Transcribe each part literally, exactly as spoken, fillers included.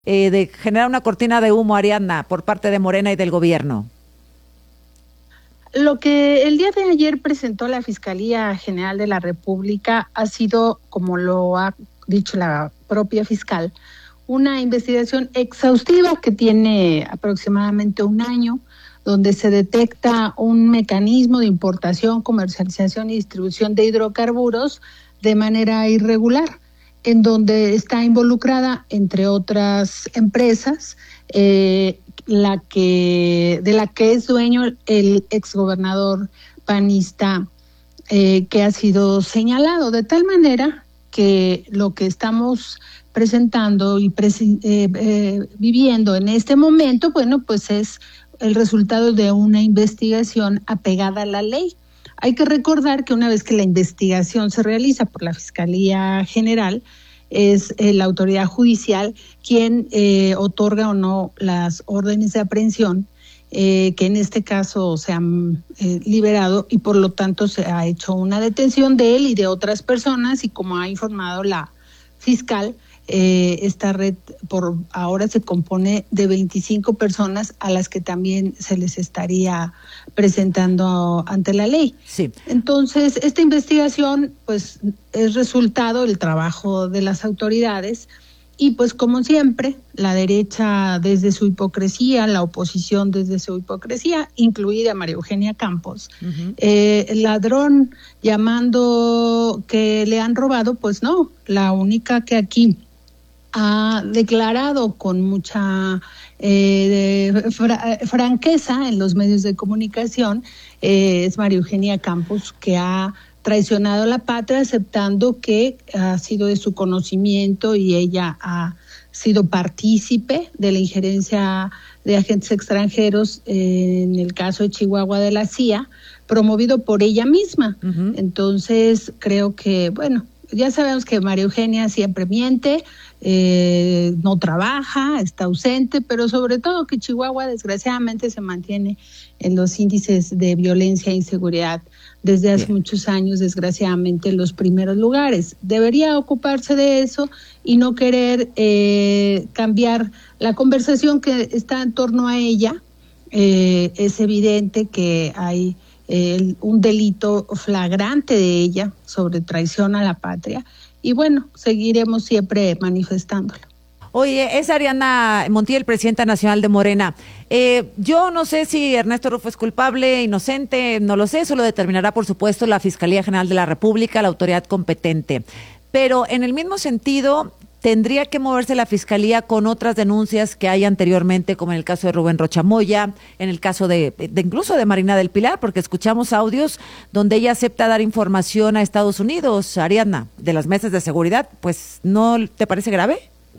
eh, de generar una cortina de humo, Ariadna, por parte de Morena y del gobierno? Lo que el día de ayer presentó la Fiscalía General de la República ha sido, como lo ha dicho la propia fiscal, una investigación exhaustiva que tiene aproximadamente un año, donde se detecta un mecanismo de importación, comercialización y distribución de hidrocarburos de manera irregular, en donde está involucrada, entre otras empresas, eh, la que de la que es dueño el exgobernador panista eh, que ha sido señalado, de tal manera que lo que estamos presentando y presi- eh, eh, viviendo en este momento, bueno, pues es el resultado de una investigación apegada a la ley. Hay que recordar que una vez que la investigación se realiza por la Fiscalía General, es eh, la autoridad judicial quien eh, otorga o no las órdenes de aprehensión, eh, que en este caso se han eh, liberado, y por lo tanto se ha hecho una detención de él y de otras personas, y como ha informado la fiscal, eh, esta red por ahora se compone de veinticinco personas a las que también se les estaría presentando ante la ley. Sí. Entonces, esta investigación pues es resultado del trabajo de las autoridades y pues como siempre, la derecha desde su hipocresía, la oposición desde su hipocresía, incluida María Eugenia Campos, uh-huh. eh, el ladrón llamando que le han robado, pues no, la única que aquí ha declarado con mucha eh, fra- franqueza en los medios de comunicación eh, es María Eugenia Campos, que ha traicionado a la patria aceptando que ha sido de su conocimiento y ella ha sido partícipe de la injerencia de agentes extranjeros eh, en el caso de Chihuahua de la C I A, promovido por ella misma. Uh-huh. Entonces creo que, bueno, ya sabemos que María Eugenia siempre miente, eh, no trabaja, está ausente, pero sobre todo que Chihuahua desgraciadamente se mantiene en los índices de violencia e inseguridad desde hace Bien. muchos años, desgraciadamente, en los primeros lugares. Debería ocuparse de eso y no querer eh, cambiar la conversación que está en torno a ella. Eh, es evidente que hay eh, un delito flagrante de ella sobre traición a la patria y bueno, seguiremos siempre manifestándolo. Oye, es Ariadna Montiel, presidenta nacional de Morena. Eh, yo no sé si Ernesto Rufo es culpable, inocente, no lo sé, eso lo determinará, por supuesto, la Fiscalía General de la República, la autoridad competente. Pero en el mismo sentido, tendría que moverse la Fiscalía con otras denuncias que hay anteriormente, como en el caso de Rubén Rocha Moya, en el caso de, de incluso de Marina del Pilar, porque escuchamos audios donde ella acepta dar información a Estados Unidos, Ariadna, de las mesas de seguridad. Pues, ¿no te parece grave?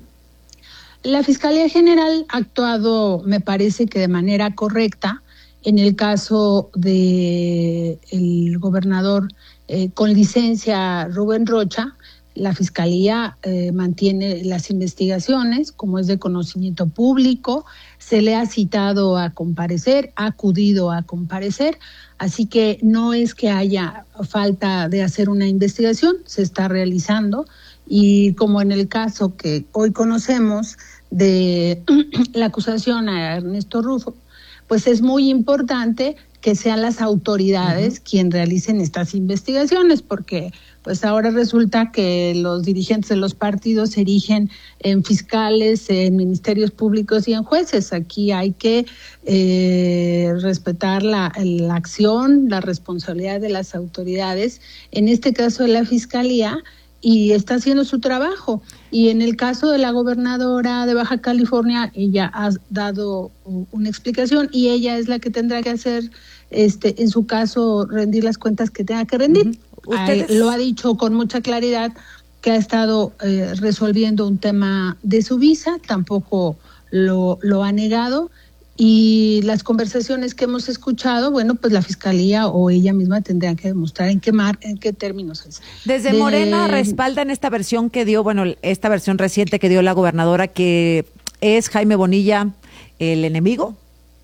La Fiscalía General ha actuado, me parece que de manera correcta, en el caso de el gobernador eh, con licencia Rubén Rocha. La Fiscalía eh, mantiene las investigaciones, como es de conocimiento público, se le ha citado a comparecer, ha acudido a comparecer, así que no es que haya falta de hacer una investigación, se está realizando. Y como en el caso que hoy conocemos de la acusación a Ernesto Rufo, pues es muy importante que sean las autoridades uh-huh. quien realicen estas investigaciones, porque pues ahora resulta que los dirigentes de los partidos se erigen en fiscales, en ministerios públicos y en jueces. Aquí hay que eh, respetar la, la acción, la responsabilidad de las autoridades, en este caso de la Fiscalía, y está haciendo su trabajo. Y en el caso de la gobernadora de Baja California, ella ha dado una explicación y ella es la que tendrá que hacer, este, en su caso, rendir las cuentas que tenga que rendir. Uh-huh. ¿Ustedes? Lo ha dicho con mucha claridad que ha estado eh, resolviendo un tema de su visa, tampoco lo, lo ha negado. Y las conversaciones que hemos escuchado, bueno, pues la Fiscalía o ella misma tendrá que demostrar en qué mar, en qué términos es. Desde de... Morena respaldan esta versión que dio, bueno, esta versión reciente que dio la gobernadora, que es Jaime Bonilla el enemigo.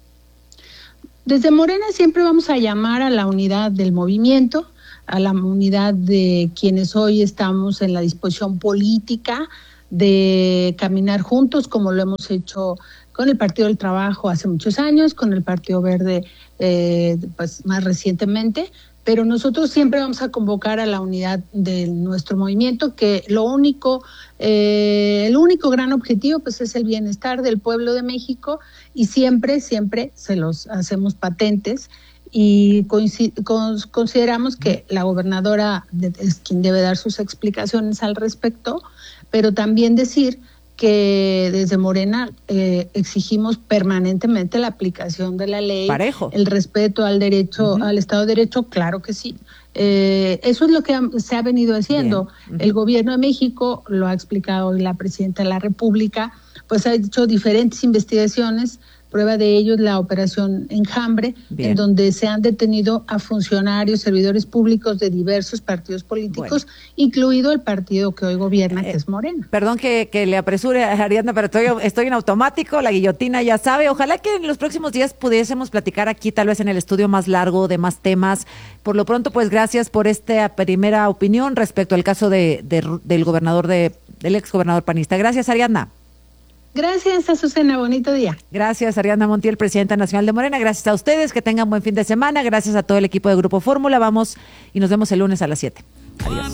Desde Morena siempre vamos a llamar a la unidad del movimiento, a la unidad de quienes hoy estamos en la disposición política de caminar juntos, como lo hemos hecho con el Partido del Trabajo hace muchos años, con el Partido Verde eh, pues más recientemente, pero nosotros siempre vamos a convocar a la unidad de nuestro movimiento, que lo único, eh, el único gran objetivo pues es el bienestar del pueblo de México, y siempre, siempre se los hacemos patentes, y consideramos que la gobernadora es quien debe dar sus explicaciones al respecto, pero también decir que desde Morena eh, exigimos permanentemente la aplicación de la ley, parejo, el respeto al derecho, uh-huh. al Estado de Derecho, claro que sí. Eh, eso es lo que ha, se ha venido haciendo. Uh-huh. El gobierno de México, lo ha explicado hoy la presidenta de la República, pues ha hecho diferentes investigaciones. Prueba de ello es la operación Enjambre, Bien. en donde se han detenido a funcionarios, servidores públicos de diversos partidos políticos, bueno. incluido el partido que hoy gobierna, eh, que es Morena. Perdón que, que le apresure, Ariadna, pero estoy, estoy en automático, la guillotina ya sabe. Ojalá que en los próximos días pudiésemos platicar aquí, tal vez en el estudio más largo, de más temas. Por lo pronto, pues gracias por esta primera opinión respecto al caso de, de del gobernador, de del ex gobernador panista. Gracias, Ariadna. Gracias, Azucena, bonito día. Gracias, Ariadna Montiel, presidenta nacional de Morena. Gracias a ustedes, que tengan buen fin de semana. Gracias a todo el equipo de Grupo Fórmula. Vamos y nos vemos el lunes a las siete. Adiós.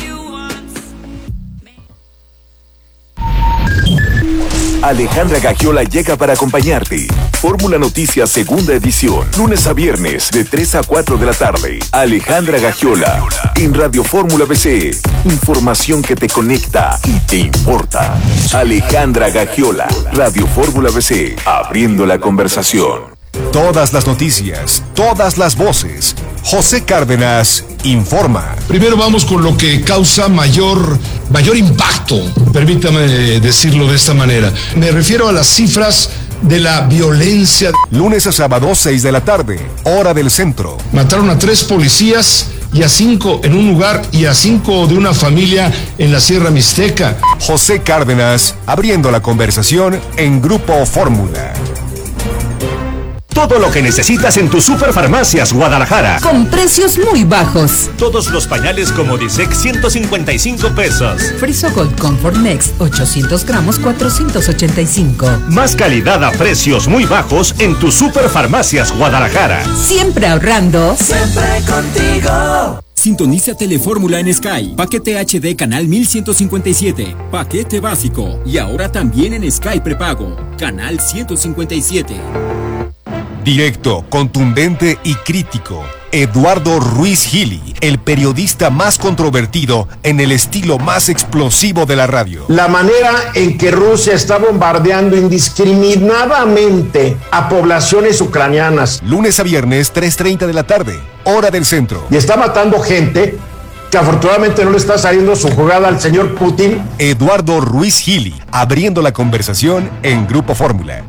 Alejandra Gagiola llega para acompañarte. Fórmula Noticias Segunda Edición, lunes a viernes de tres a cuatro de la tarde. Alejandra Gagiola, en Radio Fórmula B C. Información que te conecta y te importa. Alejandra Gagiola, Radio Fórmula B C, abriendo la conversación. Todas las noticias, todas las voces. José Cárdenas informa. Primero vamos con lo que causa mayor, mayor impacto, permítame decirlo de esta manera. Me refiero a las cifras de la violencia. Lunes a sábado, seis de la tarde, hora del centro. Mataron a tres policías y a cinco en un lugar y a cinco de una familia en la Sierra Mixteca. José Cárdenas, abriendo la conversación en Grupo Fórmula. Todo lo que necesitas en tus Superfarmacias Guadalajara. Con precios muy bajos. Todos los pañales como Disec, ciento cincuenta y cinco pesos. Friso Gold Comfort Next, ochocientos gramos, cuatrocientos ochenta y cinco. Más calidad a precios muy bajos en tus Superfarmacias Guadalajara. Siempre ahorrando. Siempre contigo. Sintoniza Telefórmula en Sky. Paquete H D canal mil ciento cincuenta y siete. Paquete básico. Y ahora también en Sky prepago. Canal ciento cincuenta y siete. Directo, contundente y crítico. Eduardo Ruiz Gili, el periodista más controvertido en el estilo más explosivo de la radio. La manera en que Rusia está bombardeando indiscriminadamente a poblaciones ucranianas. Lunes a viernes, tres treinta de la tarde, hora del centro. Y está matando gente que afortunadamente no le está saliendo su jugada al señor Putin. Eduardo Ruiz Gili, abriendo la conversación en Grupo Fórmula.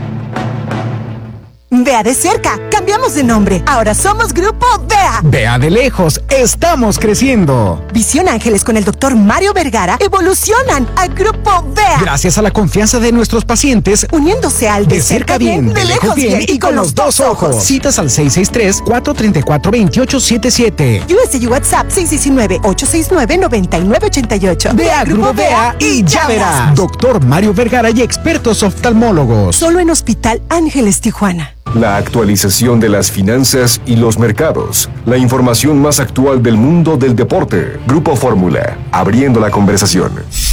Vea de cerca, cambiamos de nombre. Ahora somos Grupo Vea. Vea de lejos, estamos creciendo. Visión Ángeles con el doctor Mario Vergara evolucionan a Grupo Vea. Gracias a la confianza de nuestros pacientes, uniéndose al de, de cerca bien, bien, de lejos bien, bien y con los dos ojos. Citas al seis seis tres, cuatro tres cuatro, dos ocho siete siete. U S U WhatsApp seis uno nueve, ocho seis nueve, nueve nueve ocho ocho. Vea Grupo Vea y ya verás. Doctor Mario Vergara y expertos oftalmólogos. Solo en Hospital Ángeles Tijuana. La actualización de las finanzas y los mercados. La información más actual del mundo del deporte. Grupo Fórmula, abriendo la conversación.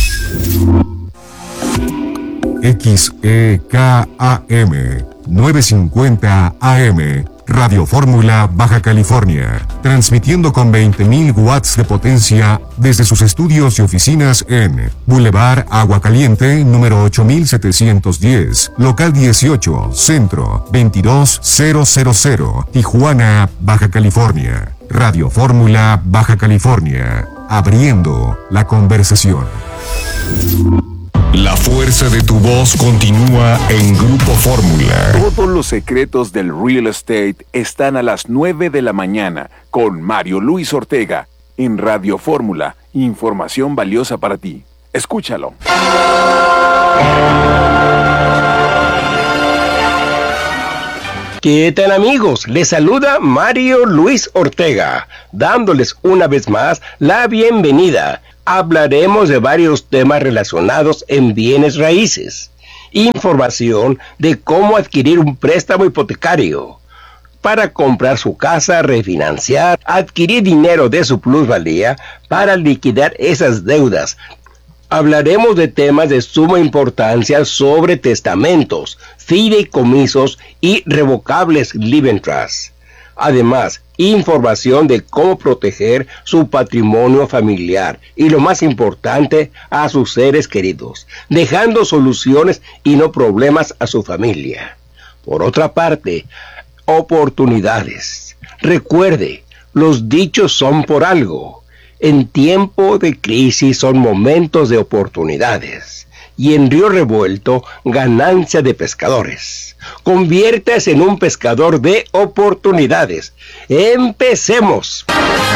X E K A M novecientos cincuenta A M Radio Fórmula, Baja California, transmitiendo con veinte mil watts de potencia desde sus estudios y oficinas en Boulevard Agua Caliente, número ocho mil setecientos diez, local dieciocho, centro, veintidós mil, Tijuana, Baja California. Radio Fórmula, Baja California, abriendo la conversación. La fuerza de tu voz continúa en Grupo Fórmula. Todos los secretos del real estate están a las nueve de la mañana con Mario Luis Ortega en Radio Fórmula. Información valiosa para ti. Escúchalo. ¿Qué tal, amigos? Les saluda Mario Luis Ortega, dándoles una vez más la bienvenida. Hablaremos de varios temas relacionados en bienes raíces, información de cómo adquirir un préstamo hipotecario para comprar su casa, refinanciar, adquirir dinero de su plusvalía para liquidar esas deudas. Hablaremos de temas de suma importancia sobre testamentos, fideicomisos y revocables living trusts. Además, información de cómo proteger su patrimonio familiar y, lo más importante, a sus seres queridos, dejando soluciones y no problemas a su familia. Por otra parte, oportunidades. Recuerde, los dichos son por algo. En tiempo de crisis son momentos de oportunidades. Y en río revuelto, ganancia de pescadores. Conviértase en un pescador de oportunidades. ¡Empecemos!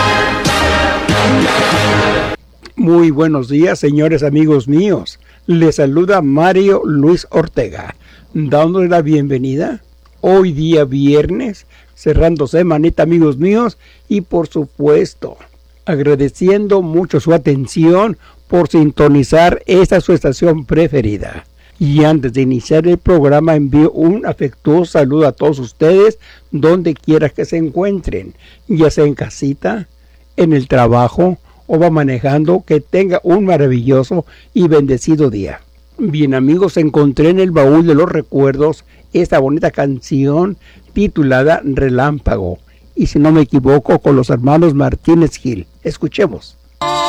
Muy buenos días, señores amigos míos. Les saluda Mario Luis Ortega, dándoles la bienvenida. Hoy día viernes, cerrando semanita, amigos míos, y por supuesto, agradeciendo mucho su atención por sintonizar esta su estación preferida. Y antes de iniciar el programa, envío un afectuoso saludo a todos ustedes, donde quiera que se encuentren, ya sea en casita, en el trabajo o va manejando. Que tenga un maravilloso y bendecido día. Bien, amigos, encontré en el baúl de los recuerdos esta bonita canción titulada Relámpago, y si no me equivoco, con los hermanos Martínez Gil. Escuchemos.